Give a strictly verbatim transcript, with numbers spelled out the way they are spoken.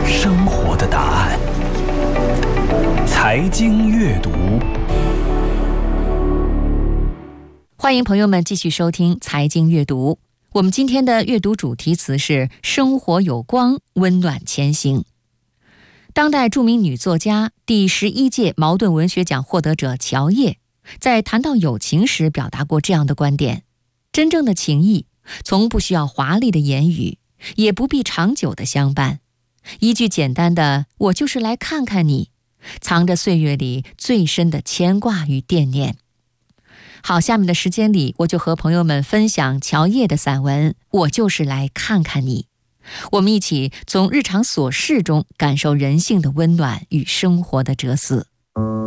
生活的答案。财经阅读， 欢迎朋友们继续收听财经阅读。我们今天的阅读主题词是生活有光，温暖前行。当代著名女作家、第十一届茅盾文学奖获得者乔烨，在谈到友情时表达过这样的观点：真正的情谊从不需要华丽的言语，也不必长久的相伴，一句简单的“我就是来看看你”，藏着岁月里最深的牵挂与惦念。好，下面的时间里，我就和朋友们分享乔烨的散文《我就是来看看你》。我们一起从日常琐事中感受人性的温暖与生活的哲思。